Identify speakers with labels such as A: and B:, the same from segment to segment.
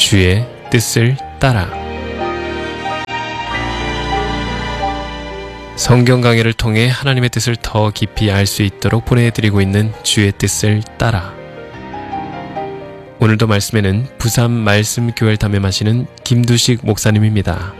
A: 주의 뜻을 따라. 성경 강해를 통해 하나님의 뜻을 더 깊이 알 수 있도록 보내드리고 있는 주의 뜻을 따라. 오늘도 말씀에는 부산 말씀교회를 담임하시는 김두식 목사님입니다.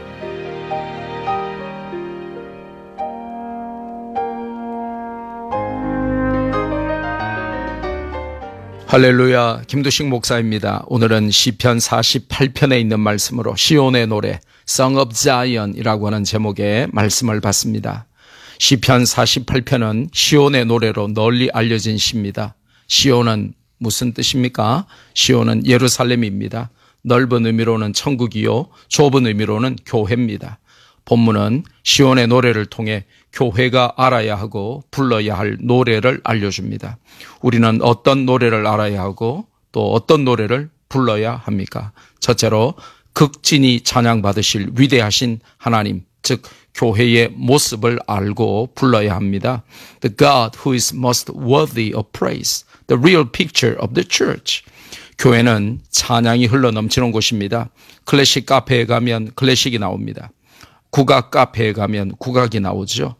B: 할렐루야, 김두식 목사입니다. 오늘은 시편 48편에 있는 말씀으로 시온의 노래 Song of Zion이라고 하는 제목의 말씀을 받습니다. 시편 48편은 시온의 노래로 널리 알려진 시입니다. 시온은 무슨 뜻입니까? 시온은 예루살렘입니다. 넓은 의미로는 천국이요, 좁은 의미로는 교회입니다. 본문은 시온의 노래를 통해 교회가 알아야 하고 불러야 할 노래를 알려줍니다. 우리는 어떤 노래를 알아야 하고 또 어떤 노래를 불러야 합니까? 첫째로 극진히 찬양받으실 위대하신 하나님, 즉 교회의 모습을 알고 불러야 합니다. The God who is most worthy of praise, the real picture of the church. 교회는 찬양이 흘러넘치는 곳입니다. 클래식 카페에 가면 클래식이 나옵니다. 국악 카페에 가면 국악이 나오죠.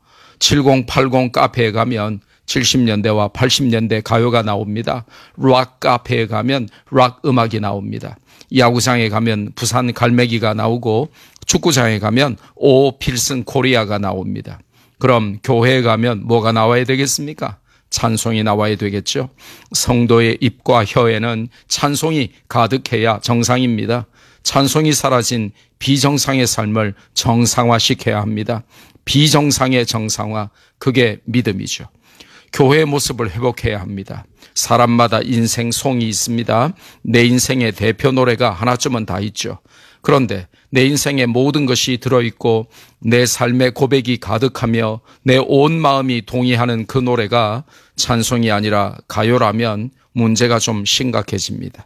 B: 7080 카페에 가면 70년대와 80년대 가요가 나옵니다. 락 카페에 가면 락 음악이 나옵니다. 야구장에 가면 부산 갈매기가 나오고 축구장에 가면 오 필승 코리아가 나옵니다. 그럼 교회에 가면 뭐가 나와야 되겠습니까? 찬송이 나와야 되겠죠. 성도의 입과 혀에는 찬송이 가득해야 정상입니다. 찬송이 사라진 비정상의 삶을 정상화시켜야 합니다. 비정상의 정상화, 그게 믿음이죠. 교회의 모습을 회복해야 합니다. 사람마다 인생송이 있습니다. 내 인생의 대표 노래가 하나쯤은 다 있죠. 그런데 내 인생의 모든 것이 들어있고 내 삶의 고백이 가득하며 내 온 마음이 동의하는 그 노래가 찬송이 아니라 가요라면 문제가 좀 심각해집니다.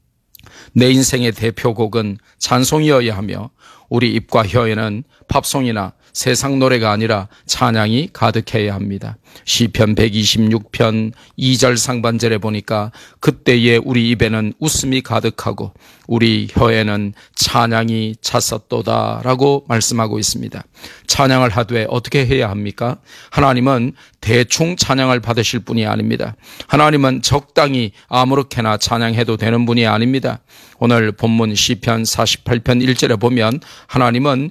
B: 내 인생의 대표곡은 찬송이어야 하며 우리 입과 혀에는 팝송이나 세상 노래가 아니라 찬양이 가득해야 합니다. 시편 126편 2절 상반절에 보니까 그때에 우리 입에는 웃음이 가득하고 우리 혀에는 찬양이 찼었도다 라고 말씀하고 있습니다. 찬양을 하되 어떻게 해야 합니까? 하나님은 대충 찬양을 받으실 분이 아닙니다. 하나님은 적당히 아무렇게나 찬양해도 되는 분이 아닙니다. 오늘 본문 시편 48편 1절에 보면 하나님은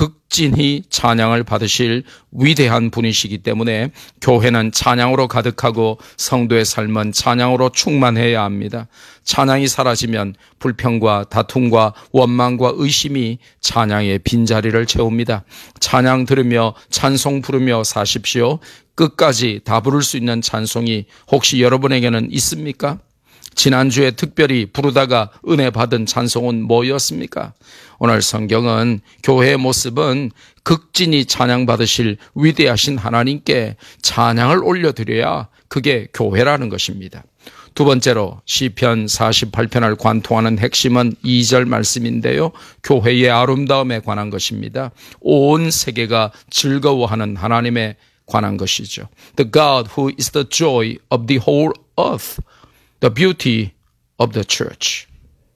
B: 극진히 찬양을 받으실 위대한 분이시기 때문에 교회는 찬양으로 가득하고 성도의 삶은 찬양으로 충만해야 합니다. 찬양이 사라지면 불평과 다툼과 원망과 의심이 찬양의 빈자리를 채웁니다. 찬양 들으며 찬송 부르며 사십시오. 끝까지 다 부를 수 있는 찬송이 혹시 여러분에게는 있습니까? 지난주에 특별히 부르다가 은혜 받은 찬송은 뭐였습니까? 오늘 성경은 교회의 모습은 극진히 찬양받으실 위대하신 하나님께 찬양을 올려드려야 그게 교회라는 것입니다. 두 번째로 시편 48편을 관통하는 핵심은 2절 말씀인데요. 교회의 아름다움에 관한 것입니다. 온 세계가 즐거워하는 하나님에 관한 것이죠. The God who is the joy of the whole earth. The beauty of the church.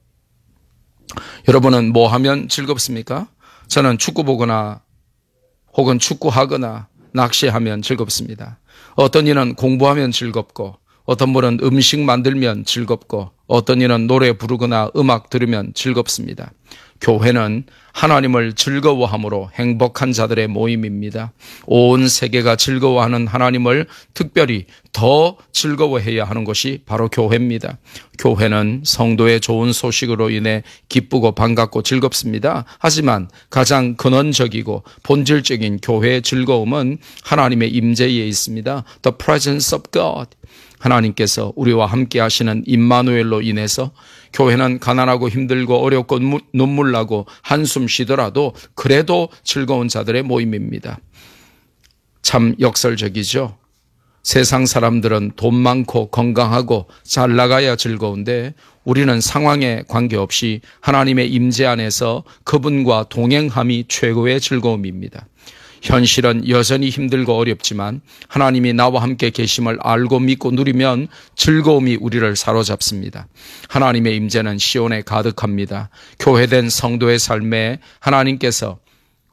B: 여러분은 뭐 하면 즐겁습니까? 저는 축구 보거나 혹은 축구하거나 낚시하면 즐겁습니다. 어떤 이는 공부하면 즐겁고 어떤 분은 음식 만들면 즐겁고 어떤 이는 노래 부르거나 음악 들으면 즐겁습니다. 교회는 하나님을 즐거워함으로 행복한 자들의 모임입니다. 온 세계가 즐거워하는 하나님을 특별히 더 즐거워해야 하는 것이 바로 교회입니다. 교회는 성도의 좋은 소식으로 인해 기쁘고 반갑고 즐겁습니다. 하지만 가장 근원적이고 본질적인 교회의 즐거움은 하나님의 임재에 있습니다. The presence of God. 하나님께서 우리와 함께 하시는 임마누엘로 인해서 교회는 가난하고 힘들고 어렵고 눈물 나고 한숨 쉬더라도 그래도 즐거운 자들의 모임입니다. 참 역설적이죠. 세상 사람들은 돈 많고 건강하고 잘 나가야 즐거운데 우리는 상황에 관계없이 하나님의 임재 안에서 그분과 동행함이 최고의 즐거움입니다. 현실은 여전히 힘들고 어렵지만 하나님이 나와 함께 계심을 알고 믿고 누리면 즐거움이 우리를 사로잡습니다. 하나님의 임재는 시온에 가득합니다. 교회된 성도의 삶에 하나님께서